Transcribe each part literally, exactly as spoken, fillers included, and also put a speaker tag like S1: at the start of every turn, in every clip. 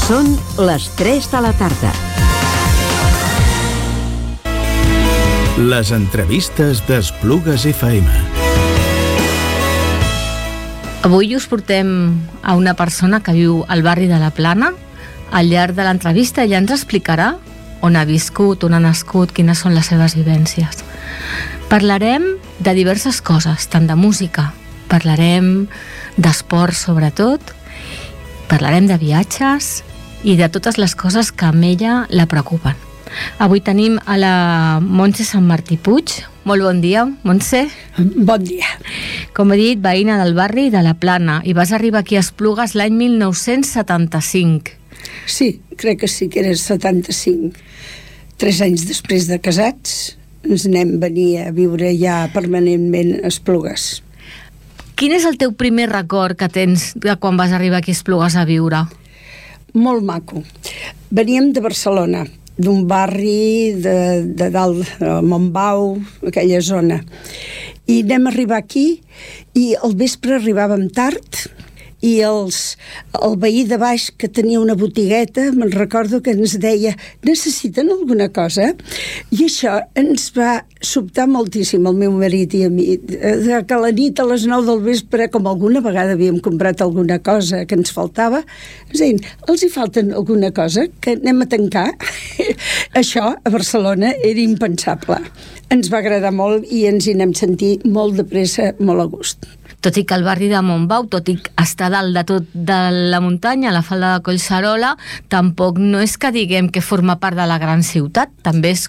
S1: Són les tres de la tarda.
S2: Les entrevistes d'Esplugues F M.
S3: Avui us portem a una persona que viu al barri de la Plana. Al llarg de l'entrevista ella ens explicarà on ha viscut, on ha nascut, quines són les seves vivències. Parlarem de diverses coses, tant de música, parlarem d'esport sobretot, parlarem de viatges i de totes les coses que a ella la preocupen. Avui tenim a la Montse Sant Martí Puig. Molt bon dia, Montse.
S4: Bon dia.
S3: Com he dit, veïna del barri de la Plana, i vas arribar aquí a Esplugues l'any mil nou-cents setanta-cinc.
S4: Sí, crec que sí que era setanta-cinc. Tres anys després de casats ens anem venir a viure ja permanentment a Esplugues.
S3: Quin és el teu primer record que tens de quan vas arribar aquí a Esplugues a viure?
S4: Molt maco. Veníem de Barcelona, d'un barri de, de dalt, a Montbau, aquella zona. I anem a arribar aquí i al vespre arribàvem tard i els, el veí de baix, que tenia una botigueta, me'n recordo que ens deia: necessiten alguna cosa? I això ens va sobtar moltíssim, el meu marit i a mi, que a la nit a les nou del vespre, com alguna vegada havíem comprat alguna cosa que ens faltava, ens deien: els hi falten alguna cosa, que anem a tancar? Això a Barcelona era impensable. Ens va agradar molt i ens hi anem sentir molt de pressa, molt a gust.
S3: Tot i que el barri de Montbau, tot i estar dalt de tot de la muntanya, a la falda de Collserola, tampoc no és que diguem que forma part de la gran ciutat, també és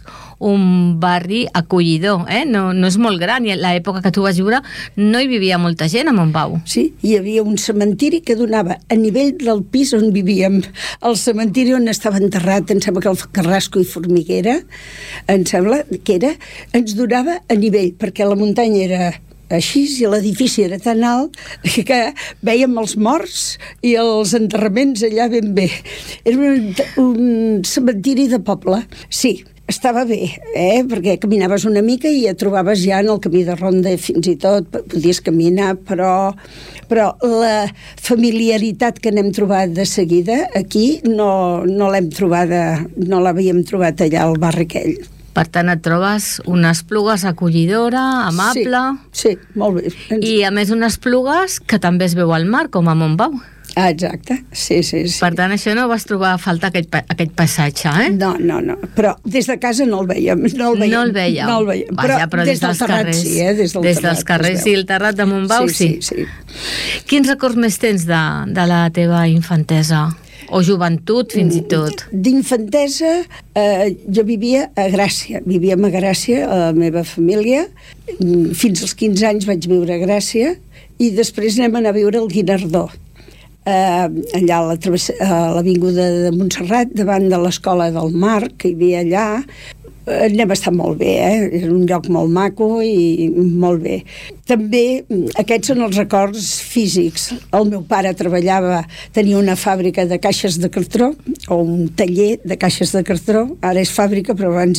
S3: un barri acollidor, eh? no, no és molt gran, i a l'època que tu vas viure no hi vivia molta gent a Montbau.
S4: Sí, hi havia un cementiri que donava a nivell del pis on vivíem. El cementiri on estava enterrat, em sembla que el Carrasco i Formiguera, em sembla que era, ens donava a nivell, perquè la muntanya era així i l'edifici era tan alt que vèiem els morts i els enterraments allà ben bé. Era un, un cementiri de poble. Sí, estava bé, eh? Perquè caminaves una mica i et trobaves ja en el camí de ronda, fins i tot podies caminar, però, però la familiaritat que n'hem trobat de seguida aquí no, no l'hem trobada, no l'havíem trobat allà al barri aquell.
S3: Per tant, et trobes una Esplugues acollidora, amable...
S4: Sí, sí, molt bé.
S3: I, a més, unes Esplugues que també es veu al mar, com a Montbau.
S4: Ah, exacte, sí, sí, sí.
S3: Per tant, això no vas trobar a faltar aquest, aquest passatge, eh?
S4: No, no, no, però des de casa no el veiem. No el veiem.
S3: No el veieu.
S4: No el veiem.
S3: Vaja,
S4: però,
S3: però
S4: des, des del terrat carrers, sí, eh? Des, del
S3: des
S4: terrat,
S3: dels carrers i el terrat de Montbau, sí.
S4: Sí, sí, sí.
S3: Quins records més tens de, de la teva infantesa? O joventut, fins i tot?
S4: D'infantesa, eh, jo vivia a Gràcia. Vivíem a Gràcia, a la meva família. Fins als quinze anys vaig viure a Gràcia i després anem a anar a viure al Guinardó. Eh, allà a, la travessa, a l'avinguda de Montserrat, davant de l'Escola del Mar, que hi havia allà. Anem a estar molt bé, eh? És un lloc molt maco i molt bé. També aquests són els records físics. El meu pare treballava, tenia una fàbrica de caixes de cartró, o un taller de caixes de cartró, ara és fàbrica, però abans